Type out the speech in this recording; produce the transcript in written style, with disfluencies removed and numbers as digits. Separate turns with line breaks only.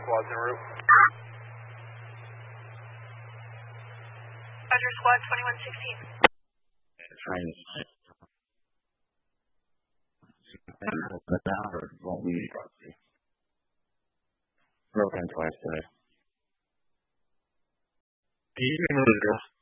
squads en route.
Roger, squad 2116.
Trying to cut down or won't we broke on twice today.
Can you give me another address?